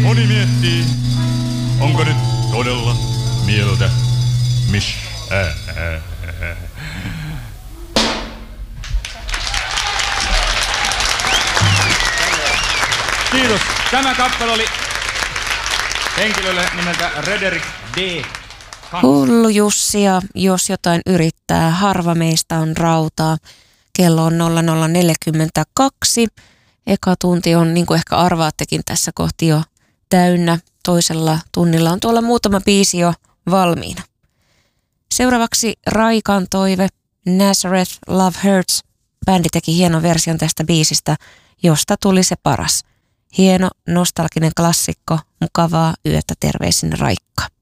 Moni miettii, onko nyt todella mieltä missään. Kiitos. Tämä kappale oli henkilölle nimeltä Rederick D. Hullu Jussi, ja jos jotain yrittää, harva meistä on rautaa. Kello on 00:42. Eka tunti on, niin kuin ehkä arvaattekin, tässä kohti jo täynnä. Toisella tunnilla on tuolla muutama biisi jo valmiina. Seuraavaksi Raikan toive, Nazareth Love Hurts. Bändi teki hienon version tästä biisistä, josta tuli se paras. Hieno, nostalginen klassikko, mukavaa yötä, terveisin Raikka.